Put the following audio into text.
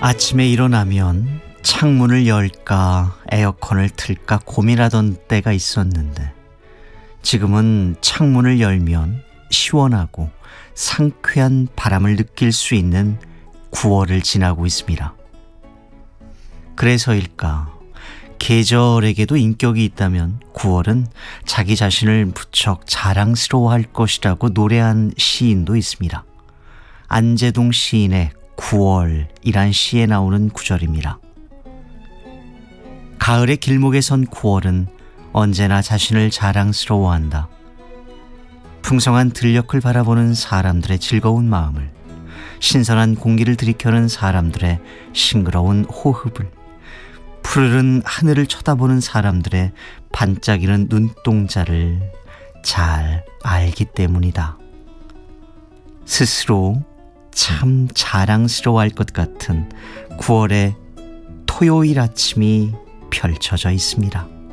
아침에 일어나면 창문을 열까 에어컨을 틀까 고민하던 때가 있었는데 지금은 창문을 열면 시원하고 상쾌한 바람을 느낄 수 있는 9월을 지나고 있습니다. 그래서일까 계절에게도 인격이 있다면 9월은 자기 자신을 무척 자랑스러워할 것이라고 노래한 시인도 있습니다. 안재동 시인의 9월이란 시에 나오는 구절입니다. 가을의 길목에 선 9월은 언제나 자신을 자랑스러워한다. 풍성한 들녘을 바라보는 사람들의 즐거운 마음을, 신선한 공기를 들이켜는 사람들의 싱그러운 호흡을, 푸르른 하늘을 쳐다보는 사람들의 반짝이는 눈동자를 잘 알기 때문이다. 스스로 참 자랑스러워할 것 같은 9월의 토요일 아침이 펼쳐져 있습니다.